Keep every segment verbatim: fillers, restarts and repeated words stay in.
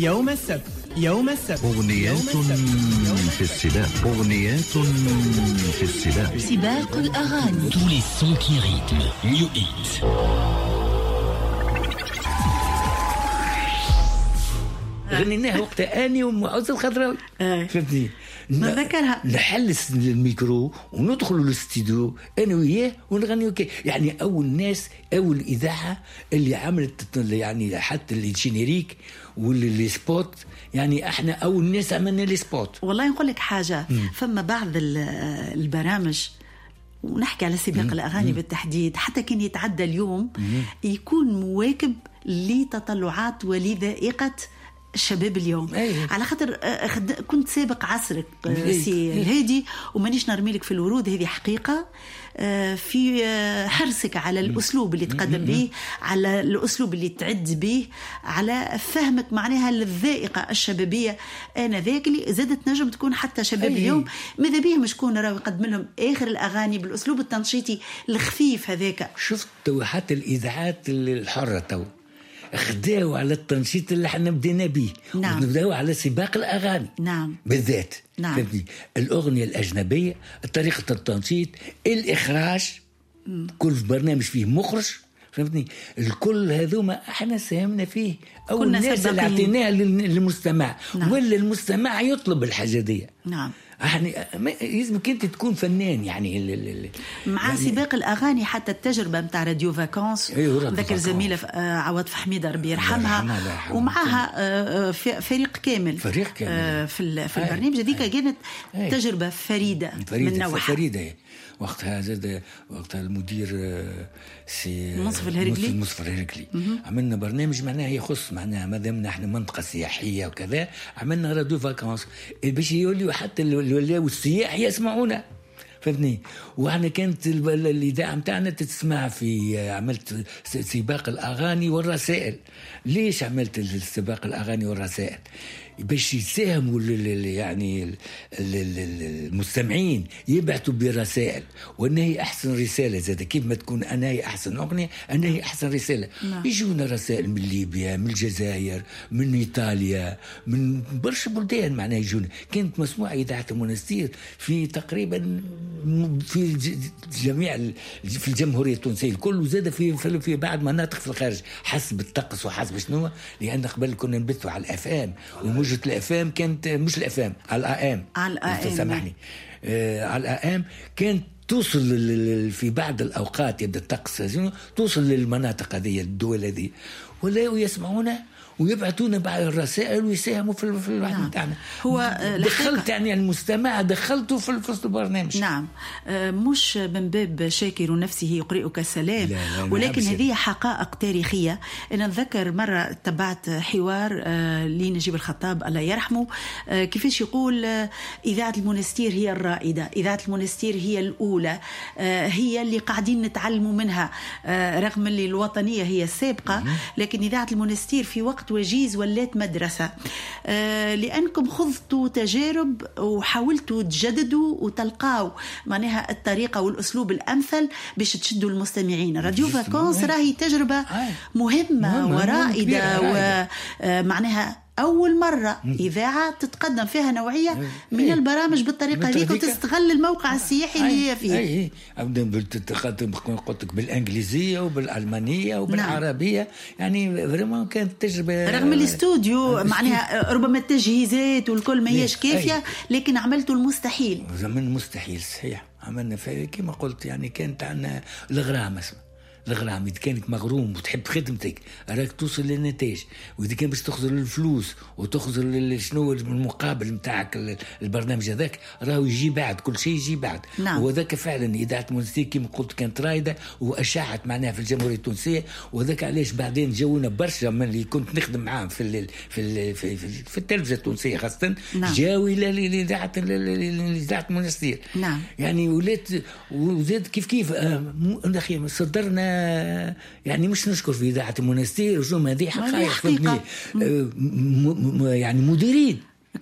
يوم السبت يوم السبت أغنيات في السباق أغنيات في السباق سباق الأغاني. Tous les sons qui rythment. New Hit. غنيناها وقتها اني ومعوز الخضراوي. فهمتني؟ نذكرها. نحل الميكرو وندخل الاستديو انا وياه ونغنيو كي يعني اول ناس اول اذاعه اللي عملت يعني حتى الجينيريك واللي سبوت. يعني احنا اول ناس عملنا لي سبوت. والله نقول لك حاجه م. فما بعض البرامج ونحكي على سباق الأغاني م. بالتحديد حتى كان يتعدى اليوم م. يكون مواكب لتطلعات ولذائقة الشباب اليوم. أيه. على خاطر كنت سابق عصرك سي الهادي ومانيش نرميلك في الورود. هذه حقيقة في حرصك على الأسلوب اللي تقدم به، على الأسلوب اللي تعد به، على فهمك معناها الذائقة الشبابية. أنا ذاك اللي زادت نجم تكون حتى شباب أيه. اليوم ماذا بيهم شكون راهو يقدم لهم آخر الأغاني بالأسلوب التنشيطي الخفيف هذاك. شفت حتى الإذاعات الحرة تو خداو على التنشيط اللي احنا بدينا به. نعم. ونبداو على سباق الأغاني. نعم. بالذات. نعم. الأغنية الأجنبية، طريقة التنشيط، الإخراج. م. كل برنامج فيه مخرج. فهمتني؟ الكل هذوما احنا ساهمنا فيه. أول ناس اللي اعطيناها للمستمع. نعم. ولا المستمع يطلب الحاجة دي. نعم. يعني لازمك انت تكون فنان يعني ال ال مع يعني سباق الاغاني. حتى التجربه نتاع راديو فاكونس ذكر زميله عوض فحميده ربي يرحمها ومعها فريق كامل فريق كامل في في البرنامج هذيك كانت تجربه فريده, فريدة من نوعها. فريده وقتها زاد وقتها المدير سي منصف الهرقلي منصف الهرقلي عملنا برنامج معناه يخص معناها مادام نحن منطقه سياحيه وكذا عملنا راديو فاكونس باش يوليوا حتى الولاو السياح يسمعونا. فهمتني؟ وانا كانت الاذاعه نتاعنا تسمع في عملت سباق الاغاني والرسائل. ليش عملت السباق الاغاني والرسائل؟ باش يساهموا يعني المستمعين يبعثوا برسائل وأنها هي أحسن رسالة زاد كيف ما تكون أنا هي أحسن أغنية أنا هي أحسن رسالة. نعم. يجونا رسائل من ليبيا من الجزائر من إيطاليا من برشا بلدان معناها يجونا. كانت مسموعة إذاعة المنستير في تقريبا في جميع في الجمهورية التونسية الكل وزاد في في بعض مناطق في الخارج حسب الطقس وحسب شنو. لأن قبل كنا نبثوا على الأفام وموجة الأفام كانت مش الأفام على الأم على الأم سامحني آه على الأم كانت توصل في بعض الأوقات يبدأ الطقس توصل للمناطق هذه الدول هذه ولا يسمعونا ويبعثونا بعض الرسائل ويساهموا في في الواحد بتاعنا. هو دخلت يعني المستمع دخلته في في البرنامج. نعم مش من باب شاكر نفسه يقرئك السلام لا لا ولكن هذه حقائق تاريخية. أنا أتذكر مرة تبعت حوار لنجيب الخطاب الله يرحمه كيفاش يقول إذاعة المنستير هي الرائدة، إذاعة المنستير هي الأولى، هي اللي قاعدين نتعلموا منها رغم اللي الوطنية هي السابقة لكن إذاعة المنستير في وقت وجيز ولات مدرسة آه لأنكم خضتوا تجارب وحاولتوا تجددوا وتلقاوا معناها الطريقة والأسلوب الأمثل باش تشدوا المستمعين. راديو فاكونس راهي تجربة مهمة ورائدة ومعناها أول مرة إذاعة تتقدم فيها نوعية من البرامج بالطريقة هذيك وتستغل الموقع السياحي اللي هي فيه. أي أبدا تتقدم قلت بالإنجليزية وبالألمانية وبالعربية. نعم. يعني فريمون كانت تجربة رغم الاستوديو معناها ربما التجهيزات والكل ما هيش كافية لكن عملتوا المستحيل. زمن مستحيل صحيح عملنا فيه كما قلت. يعني كانت عنا الغرام اسمه الغرام إذا كانك مغروم وتحب خدمتك راك توصل للنتائج وإذا كان باش تخزر الفلوس وتخزر شنو المقابل متاعك البرنامج هذاك راهو يجي بعد كل شيء يجي بعد. نعم. وذاك فعلا إذاعة المنستير كما قلت كانت رايدة وأشاعت معناها في الجمهورية التونسية وذاك علاش بعدين جاونا برشا من اللي كنت نخدم معاهم في ال في ال في, في, في التلفزة التونسية خاصة. نعم. جاوا إلى لإذاعة إذاعة المنستير. نعم. يعني ولات وزاد كيف كيف أخي صدرنا يعني مش نشكر في إذاعة المنستير وجوم هذه حقائق حقيقة يعني مديرين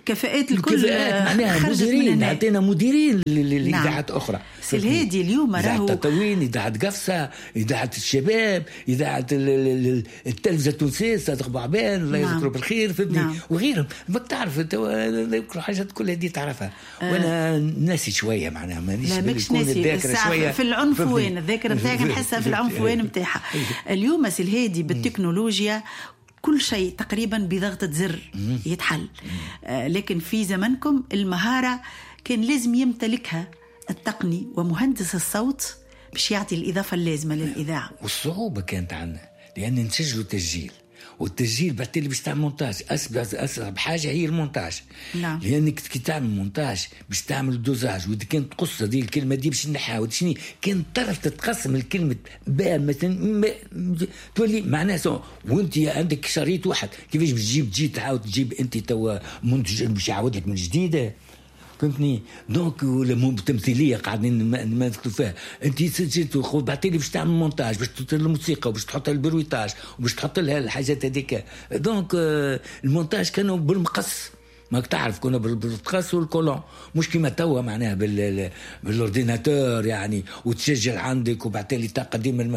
كفاءات الكل الكفاءات معناها مديرين، عطينا مديرين للاذاعات نعم. اخرى. سي الهادي اليوم راهو إذاعة تطوين، إذاعة قفصة، إذاعة الشباب، إذاعة التلفزة التونسية صادق بوعبان الله يذكره نعم. بالخير فهمتني نعم. وغيرهم. ما تعرف يذكروا حاجات كل هذه تعرفها أه. وأنا ناسي شوية معناها مانيش بالكون الذاكرة شوية في العنف وين الذاكرة نتاعك نحسها في العنف وين نتاعها. اليوم سي الهادي بالتكنولوجيا كل شيء تقريبا بضغطة زر يتحل، آه لكن في زمنكم المهارة كان لازم يمتلكها التقني ومهندس الصوت باش يعطي الإضافة اللازمة للإذاعة. والصعوبة كانت عنا لأن نسجلوا تسجيل، والتسجيل بعد اللي باش تعمل مونتاج أصعب حاجة هي المونتاج نعم. لأنك كي تعمل مونتاج باش تعمل دوزاج، وإذا كانت تقص هذه الكلمة دي باش نحاول شني كان طرف تتقسم الكلمة با مثلا تولي معناها وانت عندك شريط واحد كيفاش بتجيب تجي تعاود تجيب انت توا منتج باش يعاود لك من جديد فهمتني. دونك ولا تمثيليه قاعدين ما فيها انت سجلت وبعتي لي باش تعمل مونتاج باش تحط الموسيقى وباش تحط البرويتاج وباش تحط لها الحاجات هذيك. دونك المونتاج كانوا بالمقص ماك تعرف كنا بالمقص والكولون مش كيما توا معناها بال بالاورديناتور يعني وتسجل عندك وبعتي لي طاقه ديما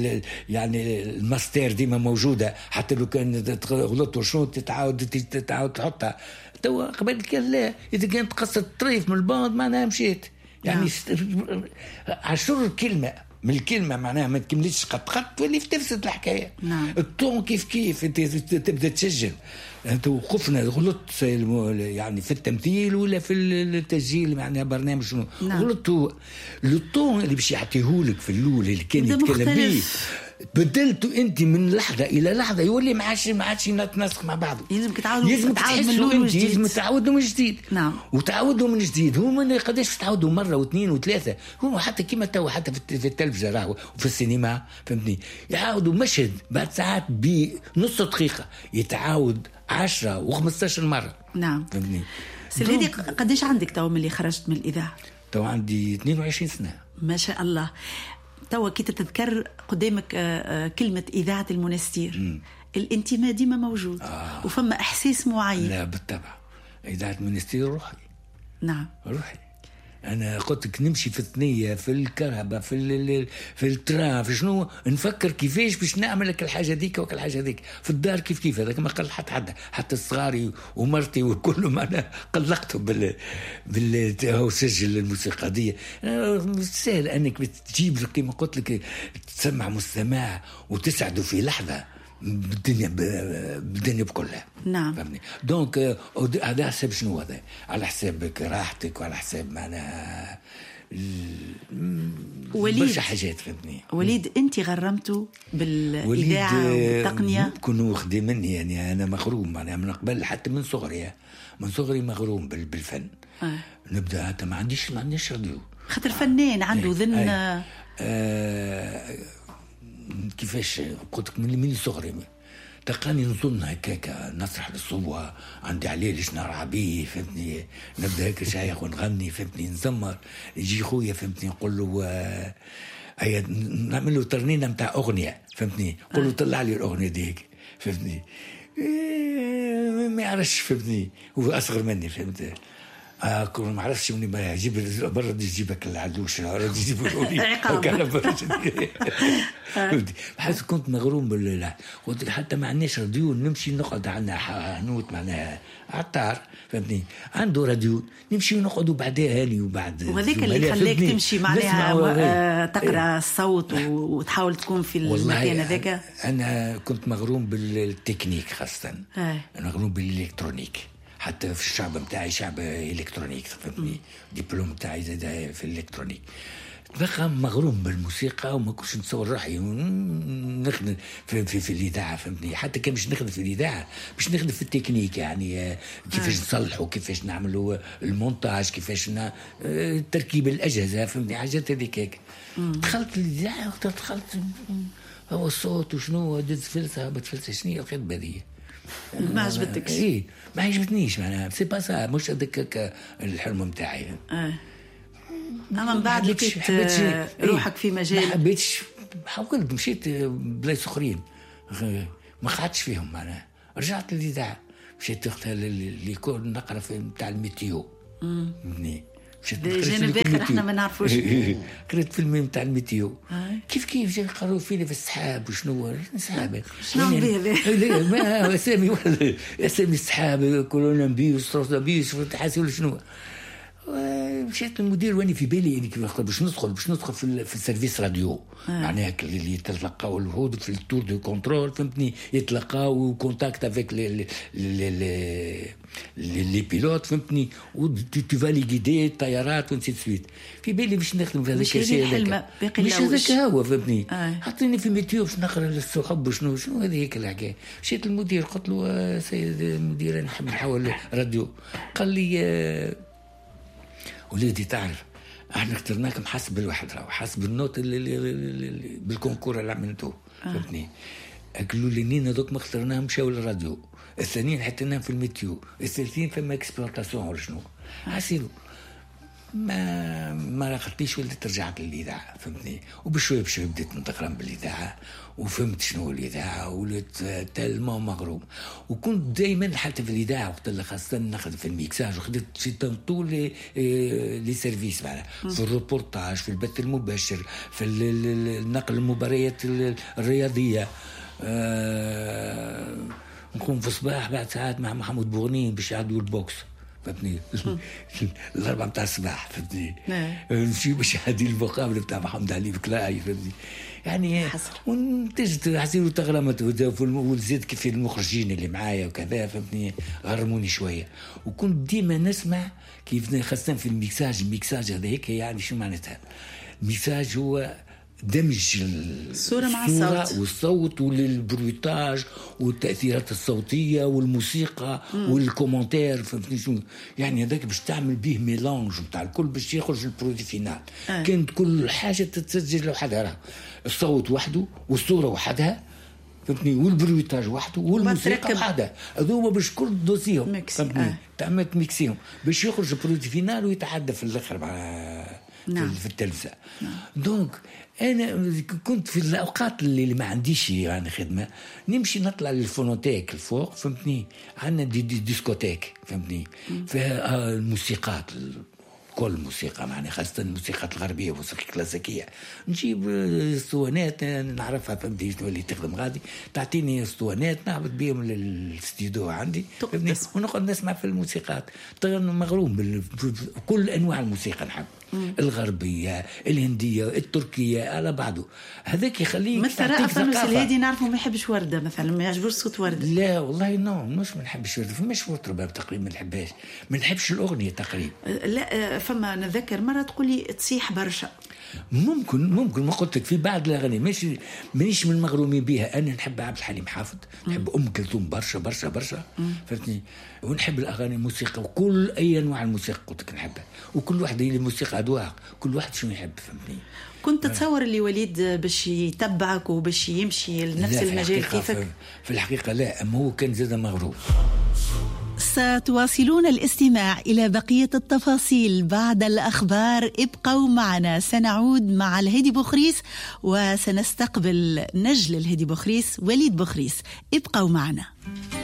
يعني الماستر ديما موجوده حتى لو كان غلطت شنو تتعاود تتعاود تحطها. توا قبل كان لا اذا كانت قصه طريف من الباند معناها مشيت يعني نعم. عشر كلمه من الكلمه معناها ما تكمليش خط خط تولي تفسد الحكايه نعم. الطون كيف كيف انت تبدا تسجل انت وقفنا غلطت يعني في التمثيل ولا في التسجيل معناها برنامج شنو نعم. غلطوا الطون اللي باش يعطيهولك في الاول اللي كان يتكلم به بدلته انت من لحظه الى لحظه يولي ما عادش ما عادش يتناسق مع بعضه. يلزمك تعاود يلزمك تعاود من الاول يلزم تعاودوا من جديد نعم. وتعاودوا من جديد. هو من قداش تعاودوا مره واثنين وثلاثه هو حتى كيما تو حتى في التلفزه راهو وفي السينما فهمتني يعاودوا مشهد بعد ساعات بنص دقيقه يتعاود عشرة وخمستاشر مرة نعم فهمتني. سيدي قديش عندك تو من اللي خرجت من الإذاعة؟ تو عندي اثنين وعشرين سنة ما شاء الله. تو كي تتذكر قدامك كلمة إذاعة المنستير م. الانتماء ديما موجود آه. وفما إحساس معين. لا بالطبع إذاعة المنستير روحي نعم روحي. أنا قلت لك نمشي في الثنية في الكهرباء في ال في الترام في شنو نفكر كيفاش باش نعمل لك الحاجة ديك وك الحاجة ديك في الدار كيف كيف هذاك ما قل حتى حد حتى الصغاري ومرتي وكلهم أنا قلقتهم بال بال هو سجل الموسيقى دي. سهل أنك بتجيب كما قلت لك تسمع مستمع وتسعده في لحظة بالدنيا بالدنيا بكلها نعم فهمني. دونك هذا حساب شنو هذا على حسابك راحتك وعلى حساب معناها برشا حاجات فهمتني. وليد انت غرمته بالاذاعه والتقنيه كنوا خدمني يعني انا مغروم معناها من قبل حتى من صغري من صغري مغروم بالفن آه. نبدا حتى ما عنديش ما عنديش راديو خاطر فنان عنده ذن آه. آه. كيفاش قلت لك من من صغري تلقاني نظن هكاك نسرح للصبوة عندي عليه ليش نرعى بيه فهمتني نبدا هيك شايخ ونغني فهمتني نزمر يجي خويا فهمتني نقول له آه أي نعمل له ترنينه نتاع اغنيه فهمتني نقول له طلع لي الاغنيه ديك فهمتني إيه ما يعرفش فهمتني هو اصغر مني فهمت آه كل ما عرفش مني ما يجيب برا يجيبك العدوش راه يجيب لي وكان برا بحس كنت مغروم بالله قلت حتى ما عندناش راديو نمشي نقعد عندنا حنوت معناها عطار فهمتني عنده راديو نمشي ونقعدوا بعدها هاني وبعد وهذاك اللي خلاك تمشي معناها تقرا الصوت وتحاول تكون في المكان هذاك. انا كنت مغروم بالتكنيك خاصه انا مغروم بالالكترونيك حتى في الشعب متاعي شعب الكترونيك فهمتني دبلوم متاعي زاد في الالكترونيك بقى مغروم بالموسيقى وما كنتش نتصور روحي نخدم في, في, في الإذاعة فهمتني حتى كان مش نخدم في الإذاعة مش نخدم في التكنيك يعني كيفاش نصلحوا كيفاش نعملوا المونتاج كيفاش تركيب الأجهزة فهمتني حاجات هذيك هيك دخلت الإذاعة ودخلت هو الصوت وشنو دز فلسة بتفلسة شنو الخدمة هذه ما عجبتكش؟ ايه ما عجبتنيش معناها سي با سا مش هذاك الحلم نتاعي اه اما من بعد لقيت روحك في مجال ما حبيتش حاولت مشيت بلايص اخرين ما قعدتش فيهم معناها رجعت للإذاعة مشيت وقتها ليكول نقرا في نتاع الميتيو. مني جانب اخر احنا ما نعرفوش. قريت فيلم نتاع الميتيو. كيف كيف جاي يقراو فينا في السحاب وشنو السحاب شنو لا ما اسامي اسامي السحاب كولونامبيوس تروسابيوس حاسين شنو. مشيت المدير واني في بالي اني كيف باش ندخل باش ندخل في, في السيرفيس راديو. معناها اللي يتلقاو الهود في التور دو كنترول فهمتني يتلقاو كونتاكت افيك لي لي لي بيلوت فهمتني وتو فالي غيدي الطيارات ونسيت سويت في بالي باش نخدم في هذاك الشيء هذاك مش هذاك هو فهمتني. حطيني في ميتيو باش نقرا السحب وشنو شنو هذيك الحكايه. مشيت المدير قلت له سيد المدير انا نحب نحول راديو. قال لي وليدي تعرف احنا اخترناكم حسب الوحده وحسب النوت اللي, اللي, اللي بالكونكور اللي عملتوه فهمتني. قالوا لي نين هذوك ما اخترناهم مشاو للراديو الثانيين حطيناهم في الميتيو الثالثين فما اكسبلوطاسيون ولا شنو عسيروا ما ما رقدتيش ولدت رجعت للاذاعه فهمتني. وبشويه بشويه بديت نتقرن بالاذاعه وفهمت شنو الاذاعه ولت تالمون مغروم. وكنت دائما حتى في الاذاعه وقت اللي خاصه نخدم في الميكساج وخدمت في طول لي لي سيرفيس معناها في الروبورتاج في البث المباشر في النقل المباريات الرياضيه. أه نقوم في الصباح بعد ساعات مع محمود بوغنين باش يعدوا البوكس فهمتني. الأربعة متاع الصباح فهمتني. نمشي باش هذه المقابلة بتاع محمد علي بكلاي فهمتني يعني ونتجت حسيروا تغرمت وزيد كيف المخرجين اللي معايا وكذا فهمتني غرموني شوية. وكنت ديما نسمع كيف خاصة في الميكساج. الميكساج هذا هيك يعني شو معناتها الميكساج هو دمج الصورة مع الصوت والصوت والبرويتاج والتأثيرات الصوتية والموسيقى م. والكومنتير فهمتني شنو يعني هذاك باش تعمل به ميلانج نتاع الكل باش يخرج البرودوي فينال. آه. كانت كل حاجة تتسجل لوحدها الصوت وحده والصورة وحدها فهمتني والبرويتاج وحده والموسيقى وحدها هذوما باش كل دوسيهم فهمتني. آه. تعملت ميكسيهم باش يخرج البرودوي فينال ويتعدى في الاخر مع نعم. في التلفزة. نعم. دونك أنا كنت في الأوقات اللي ما عنديش يعني خدمة نمشي نطلع للفونوتيك الفوق فهمتني. عندنا دي, دي ديسكوتيك فهمتني فيها الموسيقات كل موسيقى معني خاصة الموسيقى الغربية والموسيقى الكلاسيكية. نجيب اسطوانات نعرفها فهمتني شنو اللي تخدم غادي تعطيني اسطوانات نهبط بيهم للاستديو عندي ونقعد نسمع في الموسيقات. طبعا مغروم بكل أنواع الموسيقى نحب الغربية الهندية التركية على بعضه. هذاك يخليك مثل أفنوس الهادي نعرفه ما يحبش وردة مثلا ما يعجبوش صوت وردة. لا والله نو مش ما نحبش وردة فماش وترباب تقريبا ما نحبهاش ما نحبش الأغنية تقريبا. لا فما نذكر مرة تقولي تصيح برشا ممكن ممكن ما قلت لك في بعض الاغاني ماشي مانيش من المغرومين بها. انا نحب عبد الحليم حافظ نحب ام كلثوم برشا برشا برشا فهمتني. ونحب الاغاني الموسيقى وكل اي انواع الموسيقى قلت لك نحبها وكل واحد اللي الموسيقى اذواق كل واحد شنو يحب فهمتني. كنت تتصور اللي وليد باش يتبعك وباش يمشي لنفس المجال كيفك؟ في الحقيقه لا اما هو كان زاد مغروم. ستواصلون الاستماع إلى بقية التفاصيل بعد الأخبار. ابقوا معنا سنعود مع الهادي بوخريس وسنستقبل نجل الهادي بوخريس وليد بوخريس. ابقوا معنا.